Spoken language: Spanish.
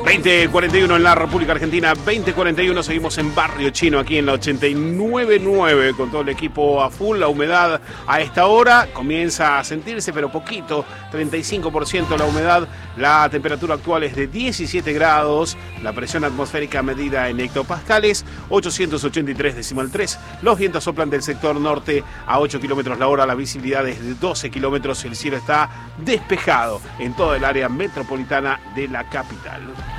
20:41 en la República Argentina, 20:41, seguimos en Barrio Chino aquí en la 89.9 con todo el equipo a full. La humedad a esta hora comienza a sentirse, pero poquito, 35% la humedad. La temperatura actual es de 17 grados, la presión atmosférica medida en hectopascales, 883,3. Los vientos soplan del sector norte a 8 kilómetros la hora, la visibilidad es de 12 kilómetros, el cielo está despejado en toda el área metropolitana de la capital.